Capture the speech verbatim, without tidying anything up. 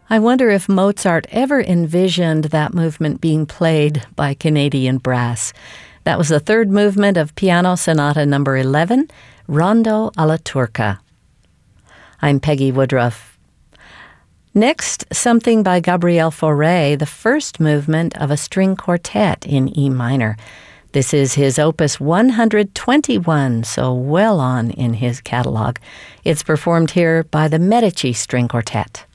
I wonder if Mozart ever envisioned that movement being played by Canadian brass. That was the third movement of Piano Sonata number eleven, Rondo alla Turca. I'm Peggy Woodruff. Next, something by Gabriel Fauré, the first movement of a string quartet in E minor. This is his opus one hundred twenty-one, so well on in his catalog. It's performed here by the Medici String Quartet.